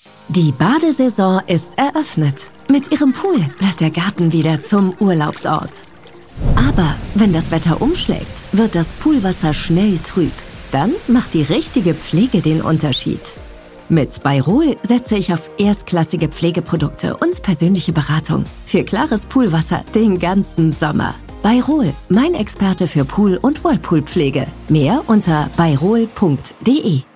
Die Badesaison ist eröffnet. Mit Ihrem Pool wird der Garten wieder zum Urlaubsort. Aber wenn das Wetter umschlägt, wird das Poolwasser schnell trüb. Dann macht die richtige Pflege den Unterschied. Mit Bayrol setze ich auf erstklassige Pflegeprodukte und persönliche Beratung für klares Poolwasser den ganzen Sommer. Bayrol, mein Experte für Pool- und Whirlpool-Pflege. Mehr unter bayrol.de.